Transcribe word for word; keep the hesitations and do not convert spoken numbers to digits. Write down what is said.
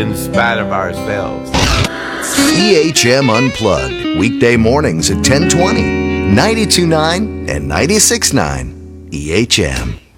in spite of ourselves. E H M Unplugged, weekday mornings at ten twenty, ninety-two point nine and ninety-six point nine E H M.